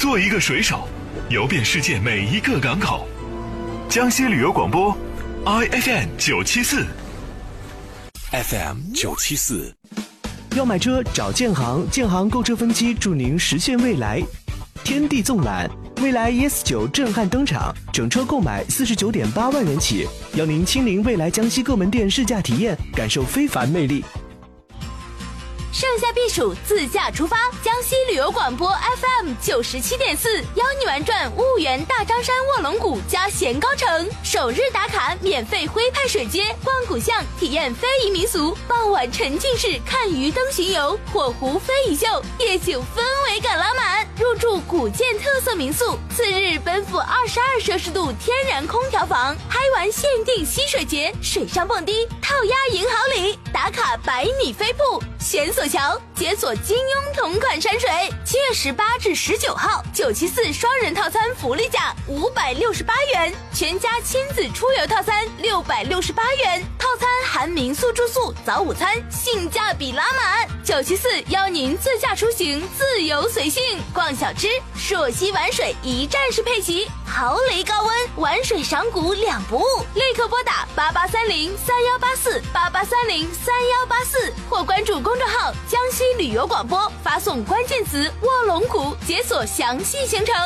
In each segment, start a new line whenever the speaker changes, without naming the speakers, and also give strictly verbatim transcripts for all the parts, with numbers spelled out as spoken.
做一个水手，游遍世界每一个港口。江西旅游广播 I F M 九七四
F M 九七四。
要买车找建行，建行购车分期助您实现未来。天地纵览，未来 E S 九震撼登场，整车购买四十九点八万元起，邀您亲临未来江西各门店试驾体验，感受非凡魅力。
盛夏避暑，自驾出发，江西旅游广播 F M 九十七点四，邀你玩转婺源大张山卧龙谷加咸高城，首日打卡免费徽派水街，逛古巷体验非遗民俗，傍晚沉浸式看鱼灯巡游，火湖非遗秀，夜景氛围感拉满，入住古建特色民宿，次日奔赴二十二摄氏度天然空调房，嗨玩限定溪水节，水上蹦迪，套鸭银好礼，打卡百米飞瀑，悬索桥解锁金庸同款山水。七月十八至十九号，九七四双人套餐福利价五百六十八元，全家亲子出游套餐六百六十八元，套餐含民宿住宿、早午餐，性价比拉满。九七四邀您自驾出行，自由随性，逛小吃，朔溪玩水一站式配齐，豪雷高温，玩水赏古两不误。立刻拨打八八三零三幺八四八八三零三幺八四，或关注公众号江西旅游广播，发送关键词卧龙谷，解锁详细行程。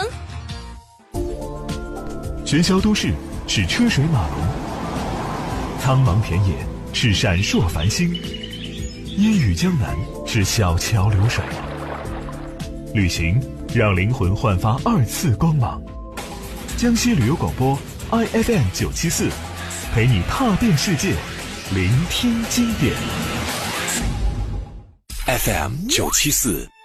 喧嚣都市是车水马龙，苍茫田野是闪烁繁星，烟雨江南是小桥流水。旅行让灵魂焕发二次光芒。江西旅游广播 I F M 九七四，陪你踏遍世界，聆听经典。
F M 九七四。